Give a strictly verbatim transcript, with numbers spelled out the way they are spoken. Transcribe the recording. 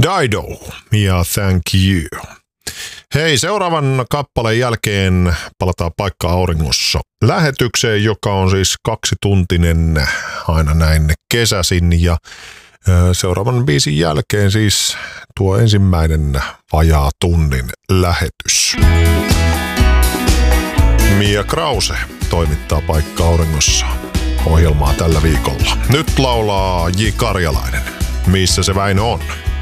Dido ja Thank You. Hei, seuraavan kappaleen jälkeen palataan Paikka auringossa lähetykseen, joka on siis kaksituntinen aina näin kesäsin. Ja seuraavan biisin jälkeen siis tuo ensimmäinen vajaa tunnin lähetys. Mia Krause toimittaa Paikka auringossa ohjelmaa tällä viikolla. Nyt laulaa J. Karjalainen. Missä se Väinö on?